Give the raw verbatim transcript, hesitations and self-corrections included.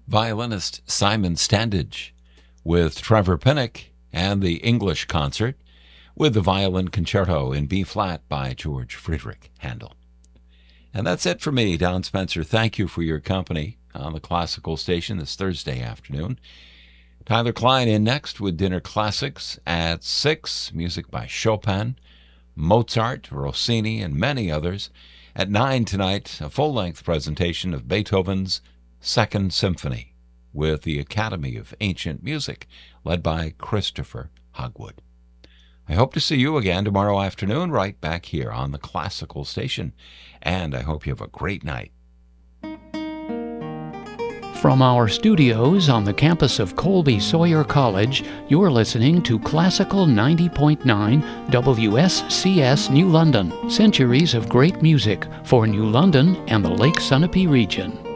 violinist Simon Standage with Trevor Pinnock and the English Concert with the Violin Concerto in B-flat by George Friedrich Handel. And that's it for me, Don Spencer. Thank you for your company on the Classical Station this Thursday afternoon. Tyler Klein in next with Dinner Classics at six, music by Chopin, Mozart, Rossini, and many others. At nine tonight, a full-length presentation of Beethoven's Second Symphony with the Academy of Ancient Music, led by Christopher Hogwood. I hope to see you again tomorrow afternoon right back here on the Classical Station, and I hope you have a great night. From our studios on the campus of Colby Sawyer College, you're listening to Classical ninety point nine W S C S New London, centuries of great music for New London and the Lake Sunapee region.